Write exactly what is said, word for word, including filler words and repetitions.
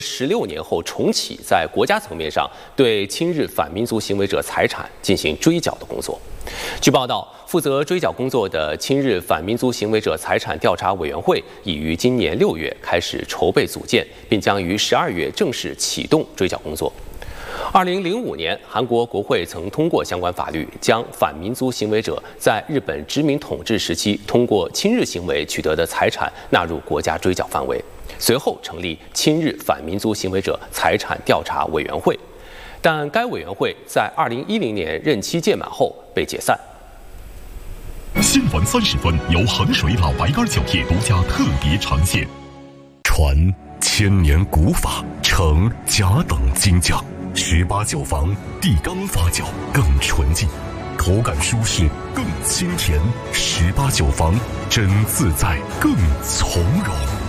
十六年后重启，在国家层面上对亲日反民族行为者财产进行追缴的工作。据报道，负责追缴工作的亲日反民族行为者财产调查委员会已于今年六月开始筹备组建，并将于十二月正式启动追缴工作。二零零五年，韩国国会曾通过相关法律，将反民族行为者在日本殖民统治时期通过亲日行为取得的财产纳入国家追缴范围。随后成立亲日反民族行为者财产调查委员会，但该委员会在二零一零年任期届满后被解散。 新闻三十分由衡水老白干酒业独家特别呈现。传千年古法，承甲等精匠，十八酒坊地缸发酵更纯净，口感舒适更清甜。十八酒坊真自在更从容。